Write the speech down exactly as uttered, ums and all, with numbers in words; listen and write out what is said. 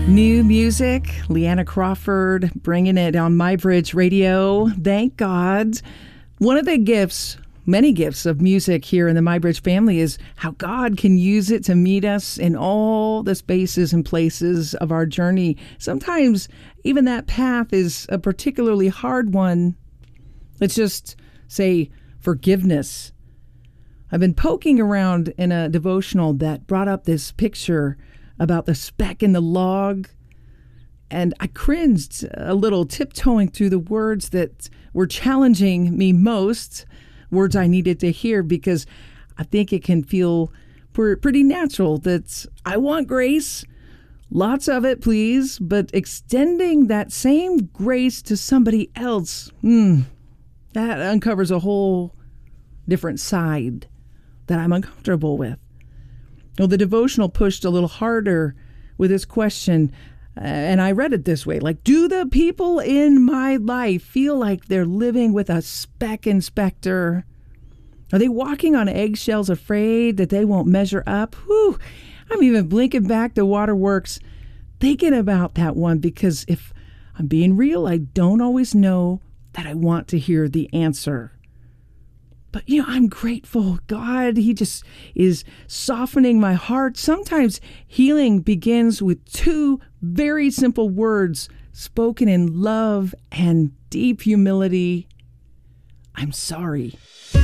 New music, Leanna Crawford bringing it on MyBridge Radio. Thank God. One of the gifts, many gifts of music here in the MyBridge family is how God can use it to meet us in all the spaces and places of our journey. Sometimes even that path is a particularly hard one. Let's just say forgiveness. I've been poking around in a devotional that brought up this picture about the speck in the log, and I cringed a little, tiptoeing through the words that were challenging me most, words I needed to hear, because I think it can feel pretty natural that I want grace, lots of it, please, but extending that same grace to somebody else, hmm, that uncovers a whole different side that I'm uncomfortable with. Well, the devotional pushed a little harder with this question, uh, and I read it this way, like, do the people in my life feel like they're living with a speck inspector? Are they walking on eggshells, afraid that they won't measure up? Whew, I'm even blinking back to Waterworks, thinking about that one, because if I'm being real, I don't always know that I want to hear the answer. But, you know, I'm grateful. God, he just is softening my heart. Sometimes healing begins with two very simple words spoken in love and deep humility. I'm sorry.